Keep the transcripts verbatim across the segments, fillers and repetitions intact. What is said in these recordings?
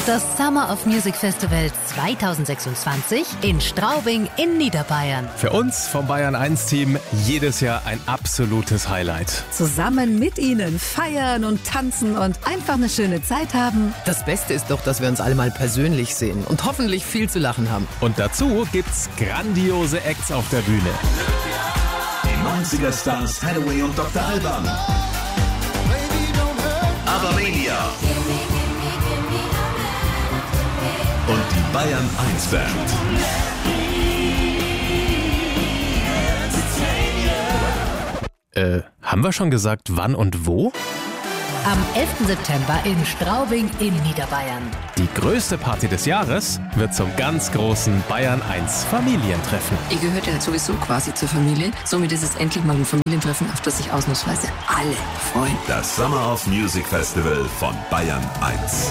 Das Summer of Music Festival zwanzig sechsundzwanzig in Straubing in Niederbayern. Für uns vom Bayern eins Team jedes Jahr ein absolutes Highlight. Zusammen mit Ihnen feiern und tanzen und einfach eine schöne Zeit haben. Das Beste ist doch, dass wir uns alle mal persönlich sehen und hoffentlich viel zu lachen haben. Und dazu gibt's grandiose Acts auf der Bühne. Die neunziger Stars Hathaway und Doktor Alban. Abermania. Und die Bayern eins Band. Äh, haben wir schon gesagt, wann und wo? Am elften September in Straubing in Niederbayern. Die größte Party des Jahres wird zum ganz großen Bayern eins Familientreffen. Ihr gehört ja sowieso quasi zur Familie. Somit ist es endlich mal ein Familientreffen, auf das sich ausnahmsweise alle freuen. Das Summer of Music Festival von Bayern eins.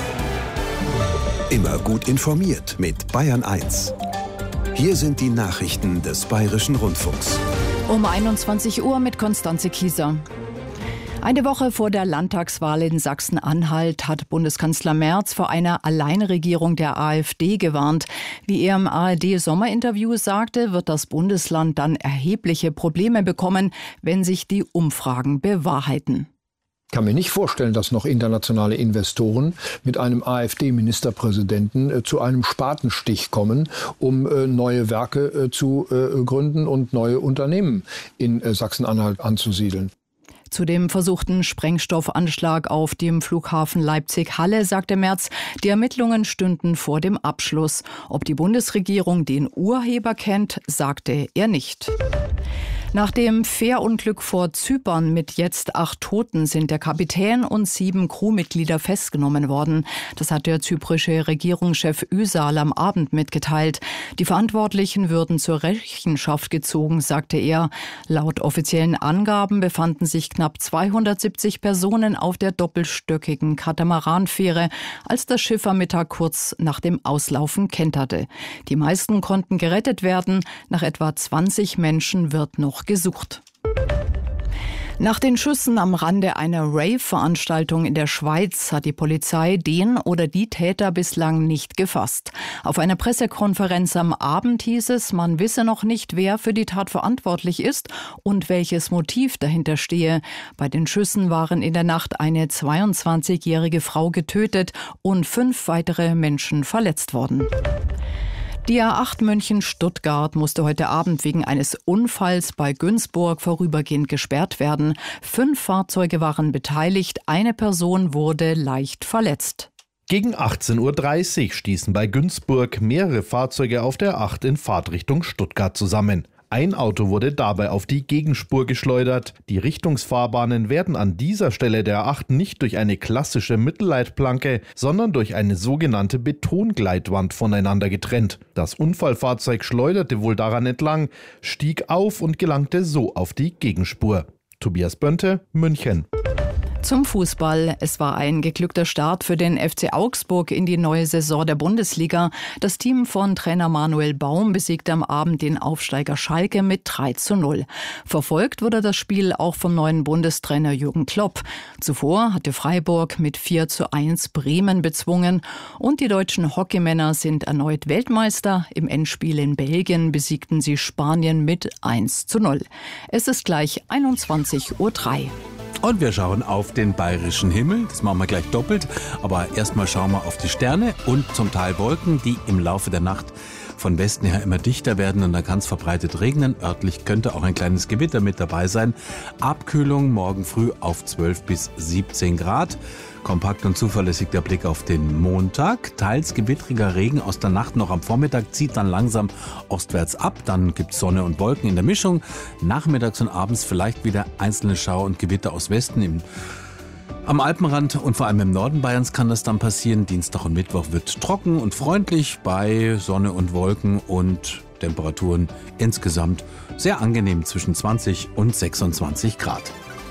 Immer gut informiert mit Bayern eins. Hier sind die Nachrichten des Bayerischen Rundfunks. Um einundzwanzig Uhr mit Konstanze Kieser. Eine Woche vor der Landtagswahl in Sachsen-Anhalt hat Bundeskanzler Merz vor einer Alleinregierung der AfD gewarnt. Wie er im A R D-Sommerinterview sagte, wird das Bundesland dann erhebliche Probleme bekommen, wenn sich die Umfragen bewahrheiten. Ich kann mir nicht vorstellen, dass noch internationale Investoren mit einem AfD-Ministerpräsidenten äh, zu einem Spatenstich kommen, um äh, neue Werke äh, zu äh, gründen und neue Unternehmen in äh, Sachsen-Anhalt anzusiedeln. Zu dem versuchten Sprengstoffanschlag auf dem Flughafen Leipzig-Halle sagte Merz, die Ermittlungen stünden vor dem Abschluss. Ob die Bundesregierung den Urheber kennt, sagte er nicht. Nach dem Fährunglück vor Zypern mit jetzt acht Toten sind der Kapitän und sieben Crewmitglieder festgenommen worden. Das hat der zyprische Regierungschef Üsal am Abend mitgeteilt. Die Verantwortlichen würden zur Rechenschaft gezogen, sagte er. Laut offiziellen Angaben befanden sich knapp zweihundertsiebzig Personen auf der doppelstöckigen Katamaranfähre, als das Schiff am Mittag kurz nach dem Auslaufen kenterte. Die meisten konnten gerettet werden. Nach etwa zwanzig Menschen wird noch gesucht. Nach den Schüssen am Rande einer Rave-Veranstaltung in der Schweiz hat die Polizei den oder die Täter bislang nicht gefasst. Auf einer Pressekonferenz am Abend hieß es, man wisse noch nicht, wer für die Tat verantwortlich ist und welches Motiv dahinter stehe. Bei den Schüssen waren in der Nacht eine zweiundzwanzigjährige Frau getötet und fünf weitere Menschen verletzt worden. Die A acht München-Stuttgart musste heute Abend wegen eines Unfalls bei Günzburg vorübergehend gesperrt werden. Fünf Fahrzeuge waren beteiligt, eine Person wurde leicht verletzt. Gegen achtzehn Uhr dreißig stießen bei Günzburg mehrere Fahrzeuge auf der A acht in Fahrtrichtung Stuttgart zusammen. Ein Auto wurde dabei auf die Gegenspur geschleudert. Die Richtungsfahrbahnen werden an dieser Stelle der A acht nicht durch eine klassische Mittelleitplanke, sondern durch eine sogenannte Betongleitwand voneinander getrennt. Das Unfallfahrzeug schleuderte wohl daran entlang, stieg auf und gelangte so auf die Gegenspur. Tobias Bönte, München. Zum Fußball. Es war ein geglückter Start für den F C Augsburg in die neue Saison der Bundesliga. Das Team von Trainer Manuel Baum besiegte am Abend den Aufsteiger Schalke mit drei zu null. Verfolgt wurde das Spiel auch vom neuen Bundestrainer Jürgen Klopp. Zuvor hatte Freiburg mit vier zu eins Bremen bezwungen. Und die deutschen Hockeymänner sind erneut Weltmeister. Im Endspiel in Belgien besiegten sie Spanien mit eins zu null. Es ist gleich einundzwanzig Uhr drei. Und wir schauen auf den bayerischen Himmel. Das machen wir gleich doppelt. Aber erstmal schauen wir auf die Sterne und zum Teil Wolken, die im Laufe der Nacht von Westen her immer dichter werden und dann kann es verbreitet regnen. Örtlich könnte auch ein kleines Gewitter mit dabei sein. Abkühlung morgen früh auf zwölf bis siebzehn Grad. Kompakt und zuverlässig der Blick auf den Montag. Teils gewittriger Regen aus der Nacht noch am Vormittag, zieht dann langsam ostwärts ab. Dann gibt es Sonne und Wolken in der Mischung. Nachmittags und abends vielleicht wieder einzelne Schauer und Gewitter aus Westen. Im, am Alpenrand und vor allem im Norden Bayerns kann das dann passieren. Dienstag und Mittwoch wird trocken und freundlich bei Sonne und Wolken und Temperaturen insgesamt sehr angenehm zwischen zwanzig und sechsundzwanzig Grad.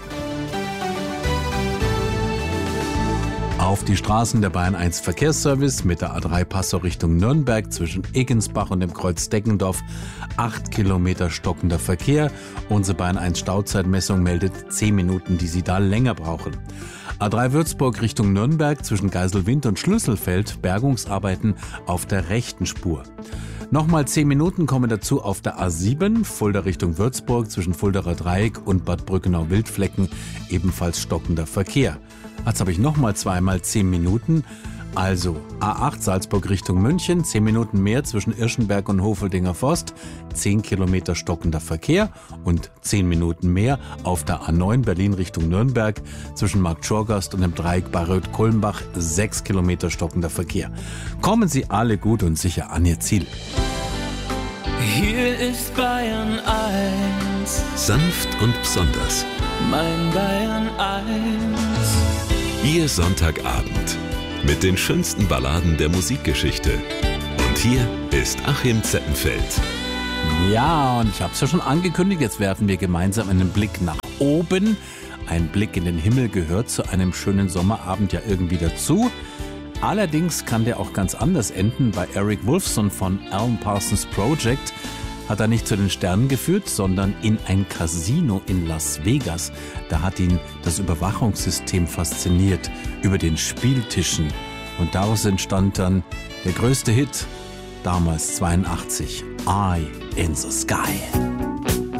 Auf die Straßen der Bayern eins Verkehrsservice mit der A drei Passau Richtung Nürnberg zwischen Egensbach und dem Kreuz Deggendorf. Acht Kilometer stockender Verkehr. Unsere Bayern eins Stauzeitmessung meldet zehn Minuten, die Sie da länger brauchen. A drei Würzburg Richtung Nürnberg zwischen Geiselwind und Schlüsselfeld, Bergungsarbeiten auf der rechten Spur. Nochmal zehn Minuten kommen dazu auf der A sieben, Fulda Richtung Würzburg zwischen Fuldaer Dreieck und Bad Brückenau-Wildflecken, ebenfalls stockender Verkehr. Jetzt habe ich nochmal zweimal zehn Minuten. Also A acht Salzburg Richtung München, zehn Minuten mehr zwischen Irschenberg und Hofeldinger Forst, zehn Kilometer stockender Verkehr und zehn Minuten mehr auf der A neun Berlin Richtung Nürnberg zwischen Marktschorgast und dem Dreieck Bayreuth-Kulmbach, sechs Kilometer stockender Verkehr. Kommen Sie alle gut und sicher an Ihr Ziel. Hier ist Bayern eins. Sanft und besonders. Mein Bayern eins. Ihr Sonntagabend. Mit den schönsten Balladen der Musikgeschichte. Und hier ist Achim Zeppenfeld. Ja, und ich habe es ja schon angekündigt, jetzt werfen wir gemeinsam einen Blick nach oben. Ein Blick in den Himmel gehört zu einem schönen Sommerabend ja irgendwie dazu. Allerdings kann der auch ganz anders enden. Bei Eric Wolfson von Alan Parsons Project hat er nicht zu den Sternen geführt, sondern in ein Casino in Las Vegas. Da hat ihn das Überwachungssystem fasziniert über den Spieltischen. Und daraus entstand dann der größte Hit, damals zweiundachtzig, Eye in the Sky.